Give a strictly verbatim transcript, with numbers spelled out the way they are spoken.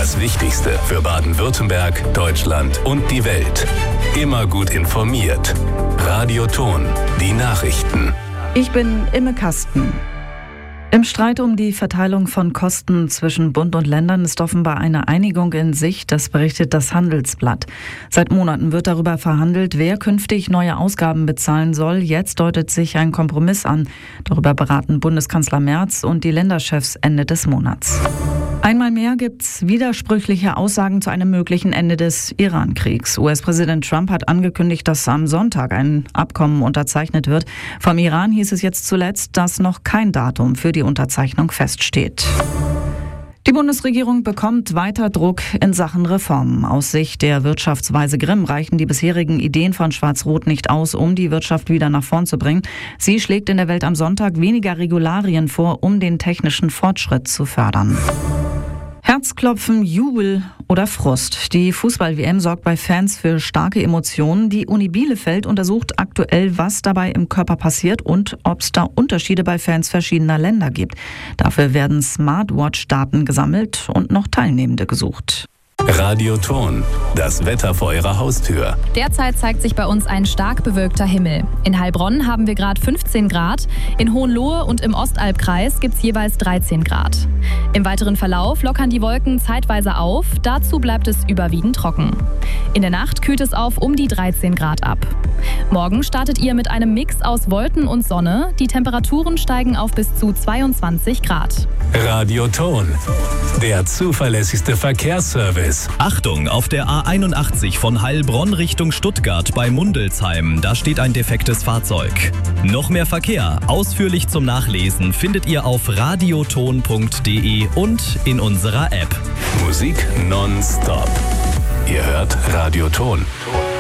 Das Wichtigste für Baden-Württemberg, Deutschland und die Welt. Immer gut informiert. Radio Thon, die Nachrichten. Ich bin Imme Kasten. Im Streit um die Verteilung von Kosten zwischen Bund und Ländern ist offenbar eine Einigung in Sicht, das berichtet das Handelsblatt. Seit Monaten wird darüber verhandelt, wer künftig neue Ausgaben bezahlen soll. Jetzt deutet sich ein Kompromiss an. Darüber beraten Bundeskanzler Merz und die Länderchefs Ende des Monats. Einmal mehr gibt's widersprüchliche Aussagen zu einem möglichen Ende des Iran-Kriegs. U S-Präsident Trump hat angekündigt, dass am Sonntag ein Abkommen unterzeichnet wird. Vom Iran hieß es jetzt zuletzt, dass noch kein Datum für die Unterzeichnung feststeht. Die Bundesregierung bekommt weiter Druck in Sachen Reformen. Aus Sicht der Wirtschaftsweise Grimm reichen die bisherigen Ideen von Schwarz-Rot nicht aus, um die Wirtschaft wieder nach vorn zu bringen. Sie schlägt in der Welt am Sonntag weniger Regularien vor, um den technischen Fortschritt zu fördern. Herzklopfen, Jubel oder Frust. Die Fußball-W M sorgt bei Fans für starke Emotionen. Die Uni Bielefeld untersucht aktuell, was dabei im Körper passiert und ob es da Unterschiede bei Fans verschiedener Länder gibt. Dafür werden Smartwatch-Daten gesammelt und noch Teilnehmende gesucht. Radio Thon, das Wetter vor Ihrer Haustür. Derzeit zeigt sich bei uns ein stark bewölkter Himmel. In Heilbronn haben wir gerade fünfzehn Grad, in Hohenlohe und im Ostalbkreis gibt es jeweils dreizehn Grad. Im weiteren Verlauf lockern die Wolken zeitweise auf, dazu bleibt es überwiegend trocken. In der Nacht kühlt es auf um die dreizehn Grad ab. Morgen startet ihr mit einem Mix aus Wolken und Sonne. Die Temperaturen steigen auf bis zu zweiundzwanzig Grad. Radio Thon, der zuverlässigste Verkehrsservice. Achtung, auf der A einundachtzig von Heilbronn Richtung Stuttgart bei Mundelsheim. Da steht ein defektes Fahrzeug. Noch mehr Verkehr, ausführlich zum Nachlesen, findet ihr auf radioton punkt de und in unserer App. Musik nonstop. Ihr hört Radio Thon.